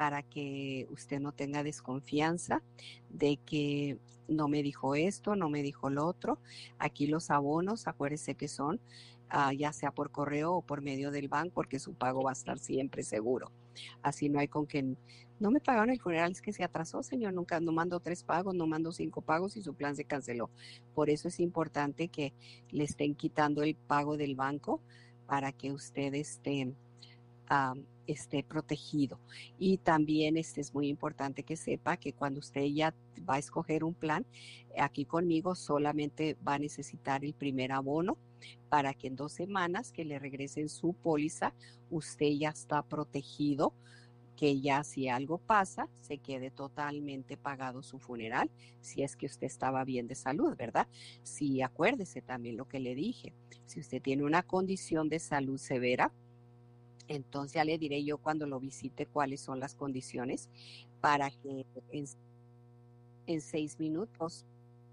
para que usted no tenga desconfianza de que no me dijo esto, no me dijo lo otro. Aquí los abonos, acuérdese que son ya sea por correo o por medio del banco, porque su pago va a estar siempre seguro. Así no hay con que no me pagaron el funeral, es que se atrasó, señor, nunca, no mando 3 pagos, no mando 5 pagos y su plan se canceló. Por eso es importante que le estén quitando el pago del banco para que usted esté protegido. Y también es muy importante que sepa que cuando usted ya va a escoger un plan, aquí conmigo solamente va a necesitar el primer abono para que en 2 semanas que le regresen su póliza, usted ya está protegido, que ya si algo pasa, se quede totalmente pagado su funeral, si es que usted estaba bien de salud, ¿verdad? Si acuérdese también lo que le dije, si usted tiene una condición de salud severa, entonces ya le diré yo cuando lo visite cuáles son las condiciones para que en 6 minutos,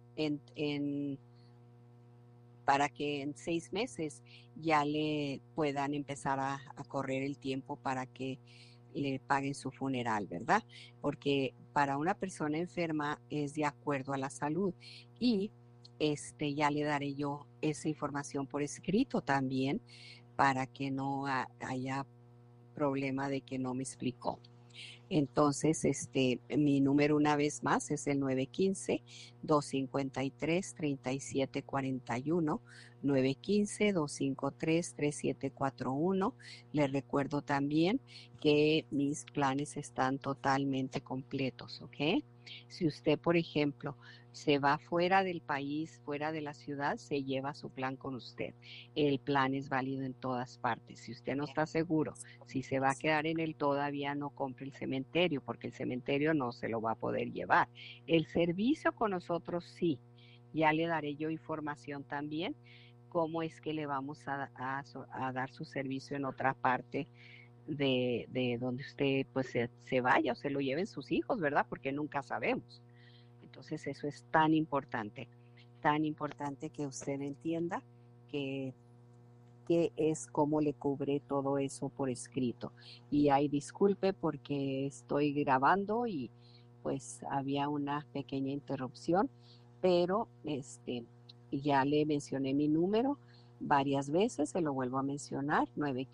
para que en 6 meses ya le puedan empezar a correr el tiempo para que le paguen su funeral, ¿verdad? Porque para una persona enferma es de acuerdo a la salud y ya le daré yo esa información por escrito también para que no haya problema de que no me explicó. Entonces, mi número una vez más es el 915-253-3741, 915-253-3741. Les recuerdo también que mis planes están totalmente completos, ¿ok? Si usted, por ejemplo, se va fuera del país, fuera de la ciudad, se lleva su plan con usted. El plan es válido en todas partes. Si usted no está seguro si se va a quedar en él, todavía no compre el cementerio, porque el cementerio no se lo va a poder llevar. El servicio con nosotros sí. Ya le daré yo información también cómo es que le vamos a dar su servicio en otra parte de donde usted pues se vaya o se lo lleven sus hijos, ¿verdad? Porque nunca sabemos. Entonces eso es tan importante que usted entienda que es cómo le cubre todo eso por escrito. Y ahí disculpe porque estoy grabando y pues había una pequeña interrupción, pero ya le mencioné mi número varias veces, se lo vuelvo a mencionar,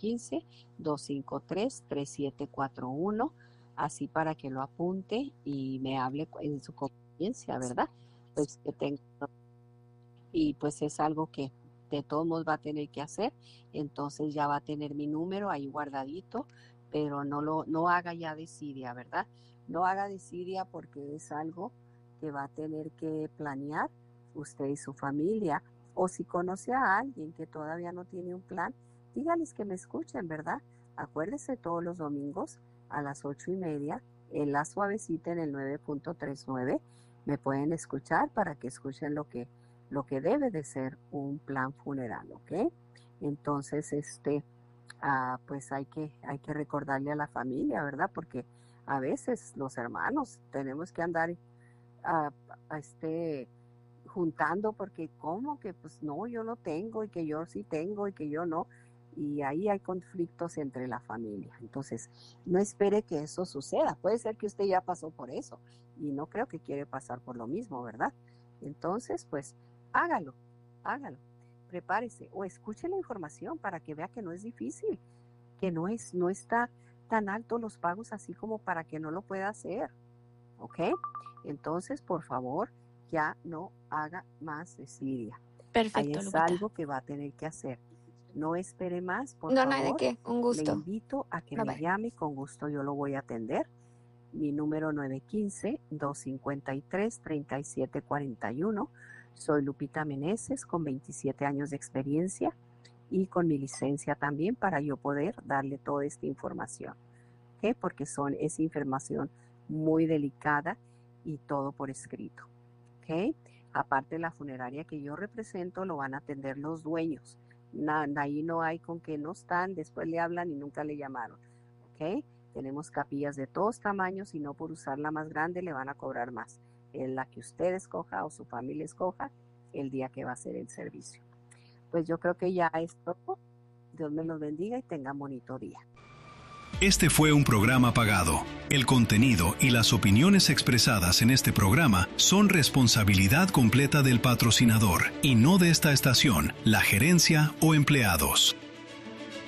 915-253-3741, así para que lo apunte y me hable en su conveniencia, ¿verdad? Pues que tenga, y pues es algo que de todos modos va a tener que hacer, entonces ya va a tener mi número ahí guardadito, pero no haga ya desidia, ¿verdad? No haga desidia porque es algo que va a tener que planear usted y su familia, o si conoce a alguien que todavía no tiene un plan, dígales que me escuchen, ¿verdad? Acuérdese todos los domingos a las 8:30 en La Suavecita en el 9.39, me pueden escuchar para que escuchen lo que debe de ser un plan funeral, ¿ok? Entonces, pues hay que recordarle a la familia, ¿verdad? Porque a veces los hermanos tenemos que andar a, juntando porque como que pues no, yo no tengo y que yo sí tengo y que yo no. Y ahí hay conflictos entre la familia. Entonces, no espere que eso suceda. Puede ser que usted ya pasó por eso y no creo que quiere pasar por lo mismo, ¿verdad? Entonces, pues hágalo, hágalo. Prepárese o escuche la información para que vea que no es difícil, que no está tan alto los pagos así como para que no lo pueda hacer. ¿Ok? Entonces, por favor, ya no haga más desidia. Ahí Perfecto, es Lupita. algo que va a tener que hacer. No espere más, por No, no hay de favor. qué. Un Le gusto. invito a que Bye me bye. llame, con gusto yo lo voy a atender. Mi número 915-253-3741. Soy Lupita Meneses, con 27 años de experiencia y con mi licencia también para yo poder darle toda esta información, ¿ok? Porque es información muy delicada y todo por escrito, ¿ok? Aparte, la funeraria que yo represento lo van a atender los dueños. Ahí no hay con que no están, después le hablan y nunca le llamaron, ¿ok? Tenemos capillas de todos tamaños y no por usar la más grande le van a cobrar más. Es la que usted escoja o su familia escoja el día que va a hacer el servicio. Pues yo creo que ya es todo. Dios me los bendiga y tengan bonito día. Este fue un programa pagado. El contenido y las opiniones expresadas en este programa son responsabilidad completa del patrocinador y no de esta estación, la gerencia o empleados.